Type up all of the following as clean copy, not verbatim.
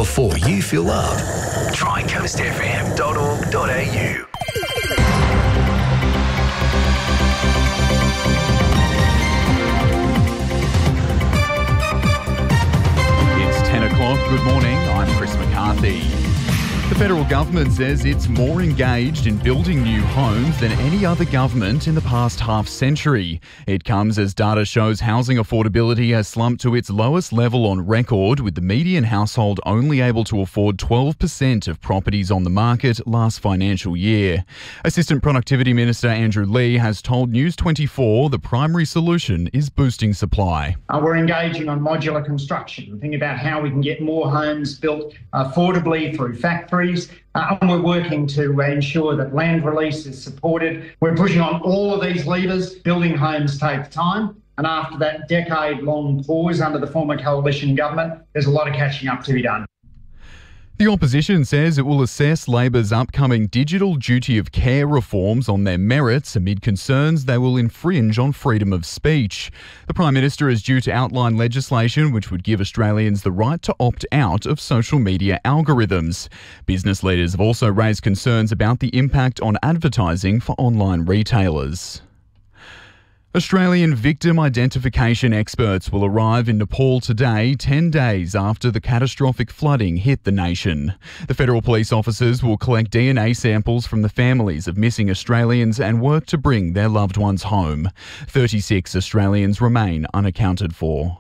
before you feel up. Try coastfm.org.au. It's 10 o'clock. Good morning. I'm Chris McCarthy. The federal government says it's more engaged in building new homes than any other government in the past half century. It comes as data shows housing affordability has slumped to its lowest level on record, with the median household only able to afford 12% of properties on the market last financial year. Assistant Productivity Minister Andrew Leigh has told News 24 the primary solution is boosting supply. We're engaging on modular construction, thinking about how we can get more homes built affordably through factories. And we're working to ensure that land release is supported. We're pushing on all of these levers. Building homes takes time. And after that decade-long pause under the former coalition government, there's a lot of catching up to be done. The opposition says it will assess Labor's upcoming digital duty of care reforms on their merits amid concerns they will infringe on freedom of speech. The Prime Minister is due to outline legislation which would give Australians the right to opt out of social media algorithms. Business leaders have also raised concerns about the impact on advertising for online retailers. Australian victim identification experts will arrive in Nepal today, 10 days after the catastrophic flooding hit the nation. The federal police officers will collect DNA samples from the families of missing Australians and work to bring their loved ones home. 36 Australians remain unaccounted for.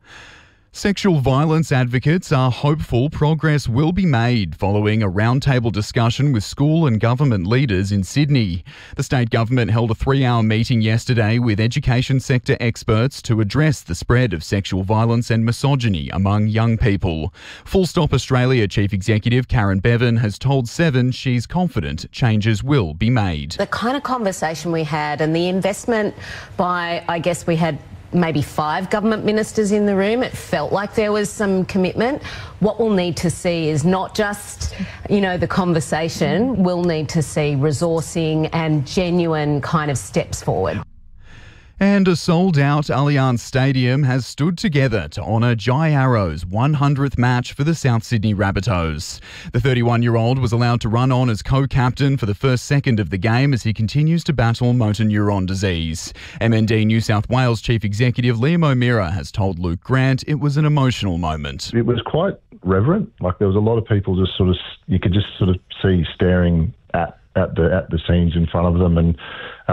Sexual violence advocates are hopeful progress will be made following a roundtable discussion with school and government leaders in Sydney. The state government held a 3-hour meeting yesterday with education sector experts to address the spread of sexual violence and misogyny among young people. Full Stop Australia Chief Executive Karen Bevan has told Seven she's confident changes will be made. The kind of conversation we had and the investment by, I guess we had maybe 5 government ministers in the room. It felt like there was some commitment. What we'll need to see is not just, the conversation. We'll need to see resourcing and genuine kind of steps forward. And a sold-out Allianz Stadium has stood together to honour Jai Arrow's 100th match for the South Sydney Rabbitohs. The 31-year-old was allowed to run on as co-captain for the first second of the game as he continues to battle motor neuron disease. MND New South Wales Chief Executive Liam O'Meara has told Luke Grant it was an emotional moment. It was quite reverent. Like, there was a lot of people you could just sort of see staring at the scenes in front of them, and